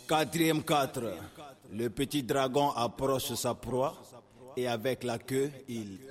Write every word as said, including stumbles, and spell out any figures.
Quatrième quatre. Le petit dragon approche sa proie et avec la queue, il